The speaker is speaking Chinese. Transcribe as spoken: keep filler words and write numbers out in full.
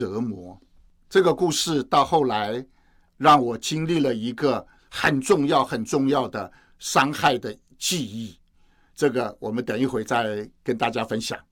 折磨。这个故事到后来让我经历了一个很重要很重要的伤害的记忆，这个我们等一会再跟大家分享。